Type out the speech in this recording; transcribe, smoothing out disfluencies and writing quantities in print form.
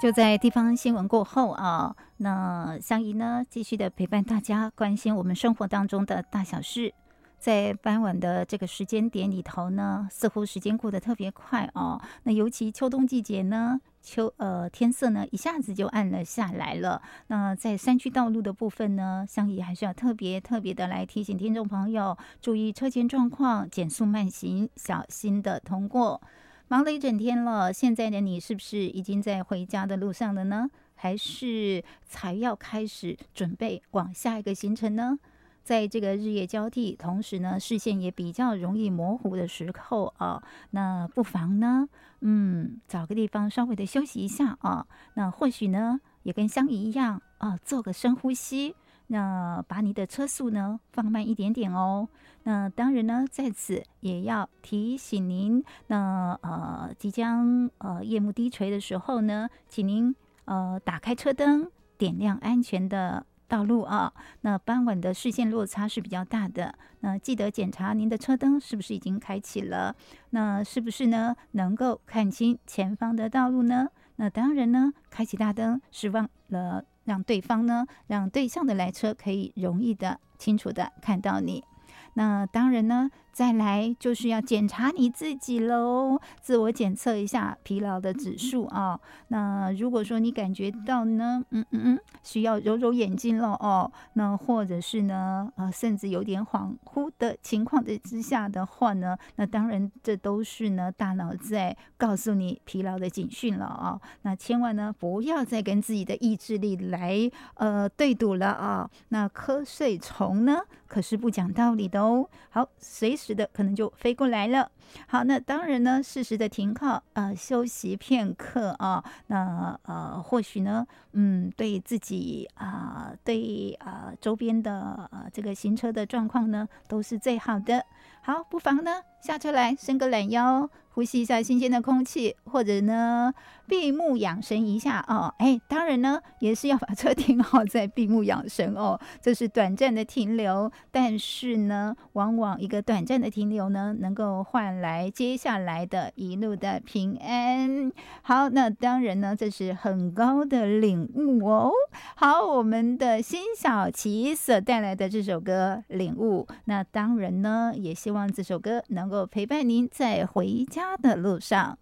就在地方新闻过后啊，那香怡呢继续的陪伴大家，关心我们生活当中的大小事。在傍晚的这个时间点里头呢，似乎时间过得特别快哦。那尤其秋冬季节呢，天色呢一下子就暗了下来了。那在山区道路的部分呢，香怡还是要特别的来提醒听众朋友注意车前状况，减速慢行，小心的通过。忙了一整天了，现在的你是不是已经在回家的路上了呢？还是才要开始准备往下一个行程呢？在这个日夜交替，同时呢，视线也比较容易模糊的时候啊，那不妨呢，找个地方稍微的休息一下啊。那或许呢，也跟香怡一样啊，做个深呼吸。那把你的车速呢放慢一点点哦。那当然呢，在此也要提醒您，那即将夜幕低垂的时候呢，请您打开车灯，点亮安全的道路啊。那傍晚的视线落差是比较大的，那记得检查您的车灯是不是已经开启了，那是不是呢能够看清前方的道路呢？那当然呢，开启大灯是忘了让对方呢，让对向的来车可以容易的、清楚的看到你。那当然呢，再来就是要检查你自己喽，自我检测一下疲劳的指数啊。那如果说你感觉到呢，需要揉揉眼睛了哦，那或者是呢，甚至有点恍惚的情况之下的话呢，那当然这都是呢大脑在告诉你疲劳的警讯了啊。那千万呢不要再跟自己的意志力来对赌了啊。那瞌睡虫呢可是不讲道理的哦。好，随时的可能就飞过来了。好，那当然呢，适时的停靠，休息片刻啊。那或许呢，对自己对周边的这个行车的状况呢，都是最好的。好，不妨呢下车来伸个懒腰，呼吸一下新鲜的空气，或者呢闭目养神一下哦。当然呢也是要把车停好再闭目养神哦。这是短暂的停留，但是呢，往往一个短暂的停留呢，能够换来接下来的一路的平安。好，那当然呢，这是很高的领悟哦。好，我们的辛晓琪所带来的这首歌《领悟》，那当然呢，也希望这首歌能够陪伴您在回家的路上。